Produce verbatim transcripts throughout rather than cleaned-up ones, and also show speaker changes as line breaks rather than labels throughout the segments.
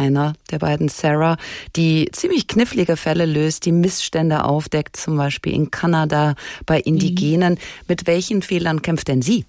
einer der beiden, Sarah, die ziemlich knifflige Fälle löst, die Missstände aufdeckt, zum Beispiel in Kanada bei Indigenen. Mhm. Mit welchen Fehlern kämpft denn sie?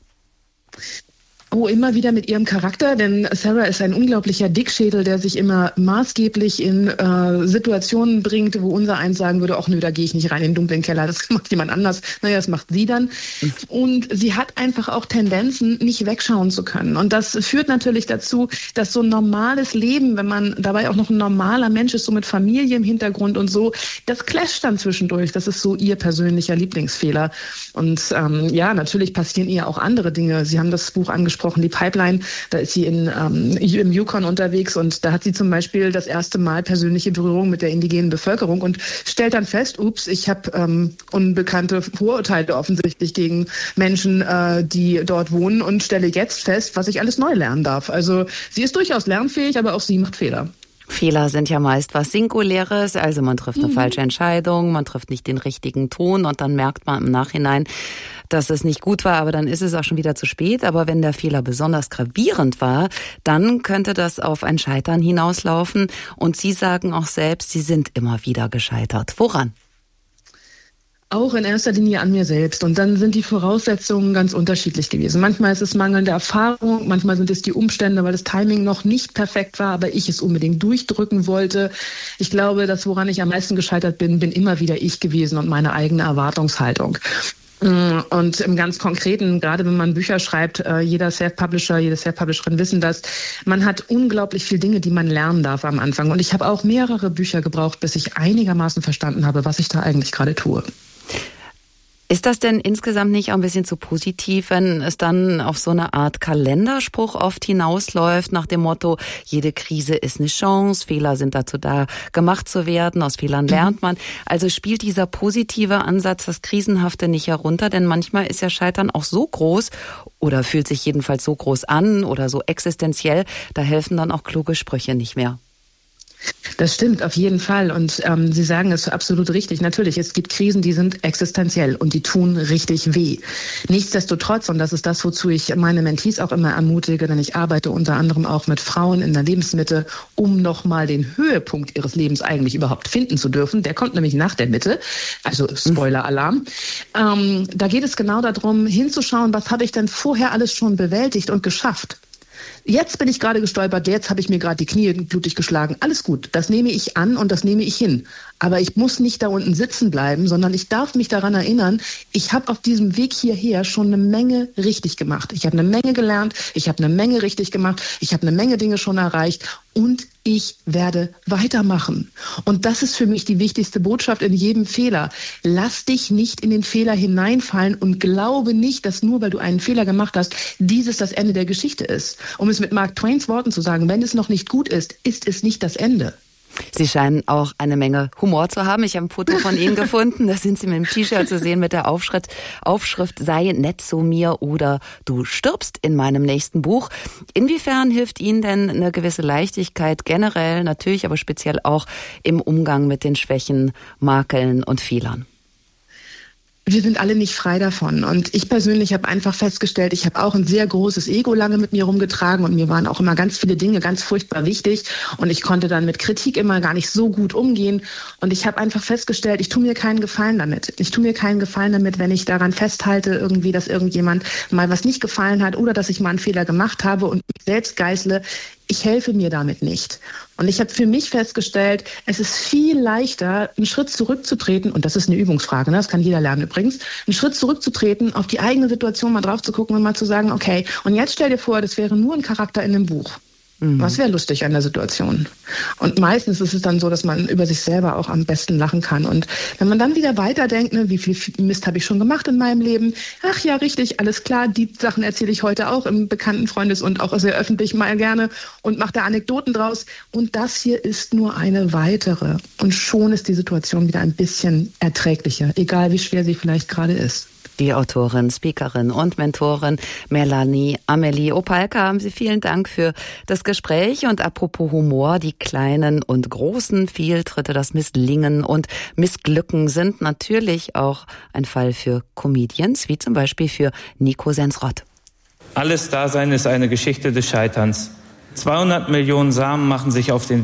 Oh, immer wieder mit ihrem Charakter, denn Sarah ist ein unglaublicher Dickschädel, der sich immer maßgeblich in äh, Situationen bringt, wo unser eins sagen würde, ach nö, da gehe ich nicht rein in den dunklen Keller, das macht jemand anders. Naja, das macht sie dann. Und sie hat einfach auch Tendenzen, nicht wegschauen zu können. Und das führt natürlich dazu, dass so ein normales Leben, wenn man dabei auch noch ein normaler Mensch ist, so mit Familie im Hintergrund und so, das clasht dann zwischendurch. Das ist so ihr persönlicher Lieblingsfehler. Und ähm, ja, natürlich passieren ihr auch andere Dinge. Sie haben das Buch angesprochen, die Pipeline, da ist sie in, ähm, im Yukon unterwegs und da hat sie zum Beispiel das erste Mal persönliche Berührung mit der indigenen Bevölkerung und stellt dann fest, ups, ich habe ähm, unbekannte Vorurteile offensichtlich gegen Menschen, äh, die dort wohnen und stelle jetzt fest, was ich alles neu lernen darf. Also sie ist durchaus lernfähig, aber auch sie macht Fehler.
Fehler sind ja meist was Singuläres, also man trifft eine mhm. falsche Entscheidung, man trifft nicht den richtigen Ton und dann merkt man im Nachhinein, dass es nicht gut war, aber dann ist es auch schon wieder zu spät. Aber wenn der Fehler besonders gravierend war, dann könnte das auf ein Scheitern hinauslaufen. Und Sie sagen auch selbst, Sie sind immer wieder gescheitert. Woran?
Auch in erster Linie an mir selbst. Und dann sind die Voraussetzungen ganz unterschiedlich gewesen. Manchmal ist es mangelnde Erfahrung, manchmal sind es die Umstände, weil das Timing noch nicht perfekt war, aber ich es unbedingt durchdrücken wollte. Ich glaube, das, woran ich am meisten gescheitert bin, bin immer wieder ich gewesen und meine eigene Erwartungshaltung. Und im ganz Konkreten, gerade wenn man Bücher schreibt, jeder Self-Publisher, jede Self-Publisherin wissen das, man hat unglaublich viele Dinge, die man lernen darf am Anfang. Und ich habe auch mehrere Bücher gebraucht, bis ich einigermaßen verstanden habe, was ich da eigentlich gerade tue.
Ist das denn insgesamt nicht auch ein bisschen zu positiv, wenn es dann auf so eine Art Kalenderspruch oft hinausläuft, nach dem Motto, jede Krise ist eine Chance, Fehler sind dazu da, gemacht zu werden, aus Fehlern lernt man. Also spielt dieser positive Ansatz das Krisenhafte nicht herunter, denn manchmal ist ja Scheitern auch so groß oder fühlt sich jedenfalls so groß an oder so existenziell, da helfen dann auch kluge Sprüche nicht mehr.
Das stimmt, auf jeden Fall. Und ähm, Sie sagen es absolut richtig. Natürlich, es gibt Krisen, die sind existenziell und die tun richtig weh. Nichtsdestotrotz, und das ist das, wozu ich meine Mentees auch immer ermutige, denn ich arbeite unter anderem auch mit Frauen in der Lebensmitte, um nochmal den Höhepunkt ihres Lebens eigentlich überhaupt finden zu dürfen. Der kommt nämlich nach der Mitte, also Spoiler-Alarm. Ähm, da geht es genau darum, hinzuschauen, was habe ich denn vorher alles schon bewältigt und geschafft. Jetzt bin ich gerade gestolpert, jetzt habe ich mir gerade die Knie blutig geschlagen. Alles gut, das nehme ich an und das nehme ich hin. Aber ich muss nicht da unten sitzen bleiben, sondern ich darf mich daran erinnern, ich habe auf diesem Weg hierher schon eine Menge richtig gemacht. Ich habe eine Menge gelernt, ich habe eine Menge richtig gemacht, ich habe eine Menge Dinge schon erreicht und ich werde weitermachen. Und das ist für mich die wichtigste Botschaft in jedem Fehler. Lass dich nicht in den Fehler hineinfallen und glaube nicht, dass nur weil du einen Fehler gemacht hast, dieses das Ende der Geschichte ist. Um es mit Mark Twains Worten zu sagen, wenn es noch nicht gut ist, ist es nicht das Ende.
Sie scheinen auch eine Menge Humor zu haben. Ich habe ein Foto von Ihnen gefunden. Da sind Sie mit dem T-Shirt zu sehen mit der Aufschrift, Aufschrift sei nett zu mir oder du stirbst in meinem nächsten Buch. Inwiefern hilft Ihnen denn eine gewisse Leichtigkeit generell, natürlich, aber speziell auch im Umgang mit den Schwächen, Makeln und Fehlern?
Wir sind alle nicht frei davon. Und ich persönlich habe einfach festgestellt, ich habe auch ein sehr großes Ego lange mit mir rumgetragen und mir waren auch immer ganz viele Dinge ganz furchtbar wichtig. Und ich konnte dann mit Kritik immer gar nicht so gut umgehen. Und ich habe einfach festgestellt, ich tue mir keinen Gefallen damit. Ich tue mir keinen Gefallen damit, wenn ich daran festhalte, irgendwie, dass irgendjemand mal was nicht gefallen hat oder dass ich mal einen Fehler gemacht habe und mich selbst geißle. Ich helfe mir damit nicht. Und ich habe für mich festgestellt, es ist viel leichter, einen Schritt zurückzutreten, und das ist eine Übungsfrage, ne? Das kann jeder lernen übrigens, einen Schritt zurückzutreten, auf die eigene Situation mal drauf zu gucken und mal zu sagen, okay, und jetzt stell dir vor, das wäre nur ein Charakter in einem Buch. Mhm. Was wäre lustig an der Situation? Und meistens ist es dann so, dass man über sich selber auch am besten lachen kann. Und wenn man dann wieder weiterdenkt, ne, wie viel Mist habe ich schon gemacht in meinem Leben? Ach ja, richtig, alles klar, die Sachen erzähle ich heute auch im bekannten Freundes- und auch sehr öffentlich mal gerne und mache da Anekdoten draus. Und das hier ist nur eine weitere. Und schon ist die Situation wieder ein bisschen erträglicher, egal wie schwer sie vielleicht gerade ist.
Die Autorin, Speakerin und Mentorin Melanie Amelie Opalka, haben Sie vielen Dank für das Gespräch. Und apropos Humor, die kleinen und großen Fehltritte, das Misslingen und Missglücken sind natürlich auch ein Fall für Comedians, wie zum Beispiel für Nico Sensrott.
Alles Dasein ist eine Geschichte des Scheiterns. zweihundert Millionen Samen machen sich auf den